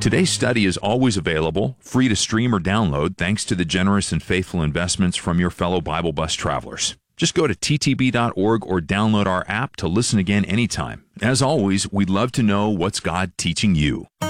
Today's study is always available, free to stream or download, thanks to the generous and faithful investments from your fellow Bible Bus travelers. Just go to ttb.org or download our app to listen again anytime. As always, we'd love to know what's God teaching you.